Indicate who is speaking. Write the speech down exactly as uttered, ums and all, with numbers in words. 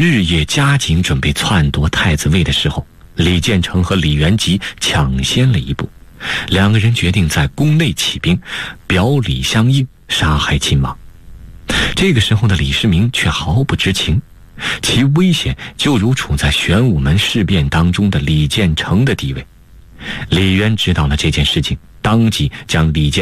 Speaker 1: 日夜加紧准备篡夺太子位的时候，李建成和李元吉抢先了一步，两个人决定在宫内起兵，表里相应，杀害亲王。这个时候的李世民却毫不知情，其危险就如处在玄武门事变当中的李建成的地位。李渊知道了这件事情，当即将李建